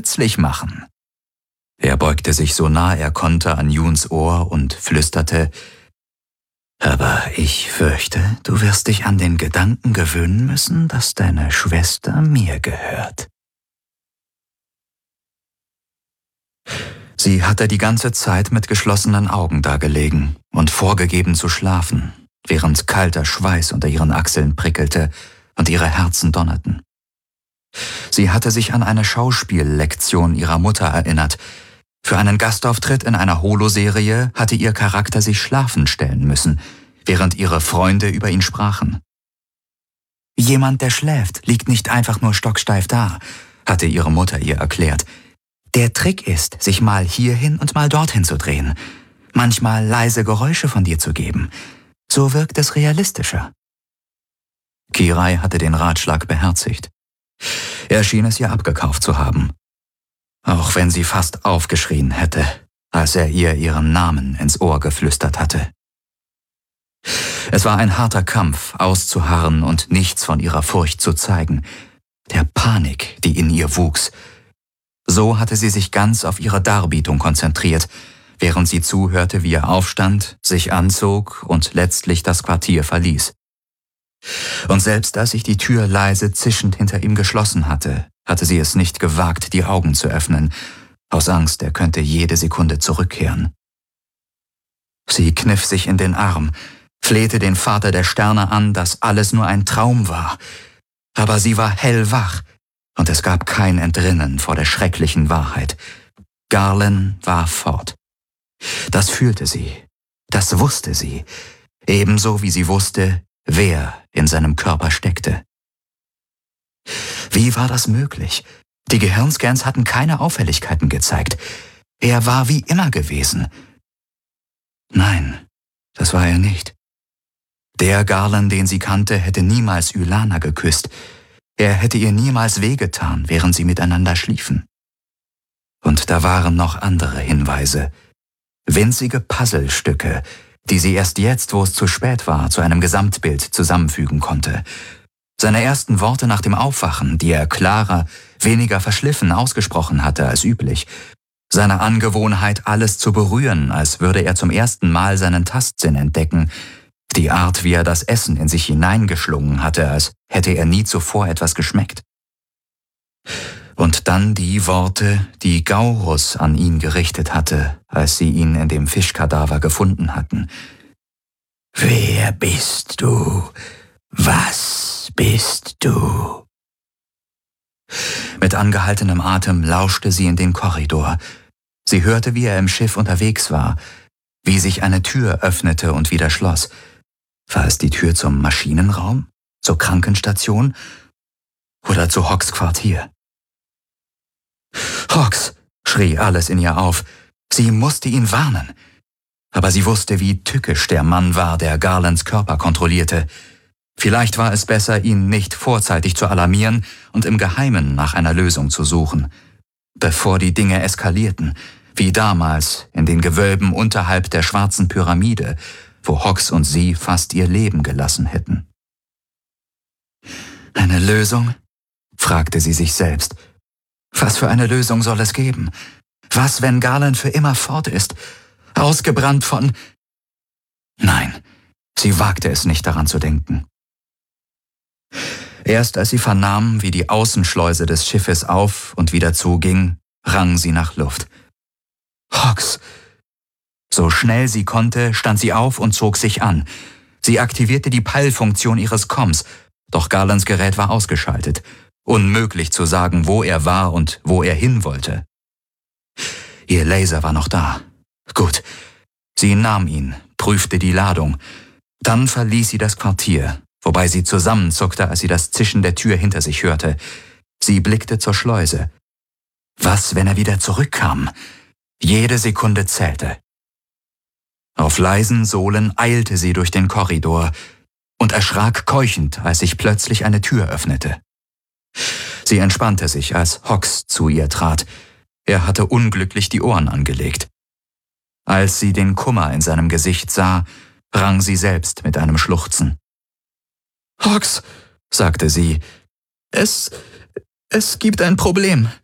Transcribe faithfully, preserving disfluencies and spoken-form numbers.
nützlich machen. Er beugte sich so nah er konnte an Juns Ohr und flüsterte: »Aber ich fürchte, du wirst dich an den Gedanken gewöhnen müssen, dass deine Schwester mir gehört.« Sie hatte die ganze Zeit mit geschlossenen Augen dagelegen und vorgegeben zu schlafen, während kalter Schweiß unter ihren Achseln prickelte und ihre Herzen donnerten. Sie hatte sich an eine Schauspiellektion ihrer Mutter erinnert. Für einen Gastauftritt in einer Holoserie hatte ihr Charakter sich schlafen stellen müssen, während ihre Freunde über ihn sprachen. »Jemand, der schläft, liegt nicht einfach nur stocksteif da«, hatte ihre Mutter ihr erklärt. »Der Trick ist, sich mal hierhin und mal dorthin zu drehen, manchmal leise Geräusche von dir zu geben. So wirkt es realistischer.« Kirai hatte den Ratschlag beherzigt. Er schien es ihr abgekauft zu haben, auch wenn sie fast aufgeschrien hätte, als er ihr ihren Namen ins Ohr geflüstert hatte. Es war ein harter Kampf, auszuharren und nichts von ihrer Furcht zu zeigen, der Panik, die in ihr wuchs. So hatte sie sich ganz auf ihre Darbietung konzentriert, während sie zuhörte, wie er aufstand, sich anzog und letztlich das Quartier verließ. Und selbst als sich die Tür leise zischend hinter ihm geschlossen hatte, hatte sie es nicht gewagt, die Augen zu öffnen, aus Angst, er könnte jede Sekunde zurückkehren. Sie kniff sich in den Arm, flehte den Vater der Sterne an, dass alles nur ein Traum war. Aber sie war hellwach, und es gab kein Entrinnen vor der schrecklichen Wahrheit. Garland war fort. Das fühlte sie, das wusste sie, ebenso wie sie wusste, wer in seinem Körper steckte. Wie war das möglich? Die Gehirnscans hatten keine Auffälligkeiten gezeigt. Er war wie immer gewesen. Nein, das war er nicht. Der Garland, den sie kannte, hätte niemals Ylana geküsst. Er hätte ihr niemals wehgetan, während sie miteinander schliefen. Und da waren noch andere Hinweise. Winzige Puzzlestücke, die sie erst jetzt, wo es zu spät war, zu einem Gesamtbild zusammenfügen konnte. Seine ersten Worte nach dem Aufwachen, die er klarer, weniger verschliffen ausgesprochen hatte als üblich. Seine Angewohnheit, alles zu berühren, als würde er zum ersten Mal seinen Tastsinn entdecken. Die Art, wie er das Essen in sich hineingeschlungen hatte, als hätte er nie zuvor etwas geschmeckt. Und dann die Worte, die Gaurus an ihn gerichtet hatte, als sie ihn in dem Fischkadaver gefunden hatten. »Wer bist du? Was bist du?« Mit angehaltenem Atem lauschte sie in den Korridor. Sie hörte, wie er im Schiff unterwegs war, wie sich eine Tür öffnete und wieder schloss. War es die Tür zum Maschinenraum, zur Krankenstation oder zu Hawks Quartier? »Hawks«, schrie alles in ihr auf. Sie musste ihn warnen. Aber sie wusste, wie tückisch der Mann war, der Garlands Körper kontrollierte. Vielleicht war es besser, ihn nicht vorzeitig zu alarmieren und im Geheimen nach einer Lösung zu suchen, bevor die Dinge eskalierten, wie damals in den Gewölben unterhalb der schwarzen Pyramide, wo Hawks und sie fast ihr Leben gelassen hätten. »Eine Lösung?«, fragte sie sich selbst. »Was für eine Lösung soll es geben? Was, wenn Garland für immer fort ist, ausgebrannt von...« Nein, sie wagte es nicht, daran zu denken. Erst als sie vernahm, wie die Außenschleuse des Schiffes auf und wieder zuging, rang sie nach Luft. »Hawks!« So schnell sie konnte, stand sie auf und zog sich an. Sie aktivierte die Peilfunktion ihres Comms, doch Garlands Gerät war ausgeschaltet. Unmöglich zu sagen, wo er war und wo er hin wollte. Ihr Laser war noch da. Gut. Sie nahm ihn, prüfte die Ladung. Dann verließ sie das Quartier, wobei sie zusammenzuckte, als sie das Zischen der Tür hinter sich hörte. Sie blickte zur Schleuse. Was, wenn er wieder zurückkam? Jede Sekunde zählte. Auf leisen Sohlen eilte sie durch den Korridor und erschrak keuchend, als sich plötzlich eine Tür öffnete. Sie entspannte sich, als Hawks zu ihr trat. Er hatte unglücklich die Ohren angelegt. Als sie den Kummer in seinem Gesicht sah, rang sie selbst mit einem Schluchzen. »Hawks«, sagte sie, »es, es gibt ein Problem.«